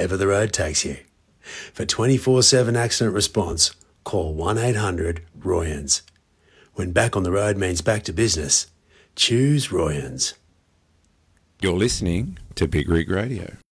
wherever the road takes you. For 24/7 accident response, call 1-800-ROYANS. When back on the road means back to business, choose Royans. You're listening to Big Rig Radio.